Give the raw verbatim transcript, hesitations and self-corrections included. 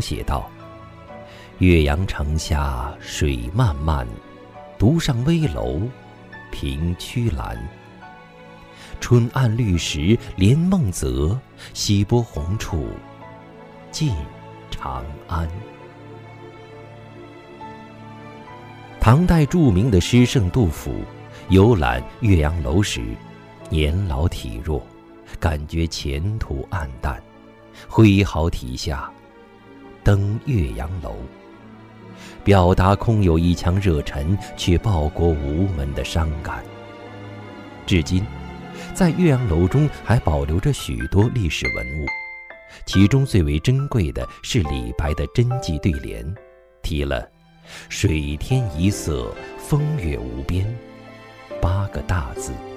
写道：岳阳城下水漫漫，独上危楼凭曲栏。春暗绿时连梦泽，西波红处近长安。唐代著名的诗圣杜甫游览岳阳楼时，年老体弱，感觉前途黯淡，挥毫题下登岳阳楼，表达空有一腔热忱却报国无门的伤感。至今在岳阳楼中还保留着许多历史文物，其中最为珍贵的是李白的真迹对联，题了水天一色，风月无边八个大字。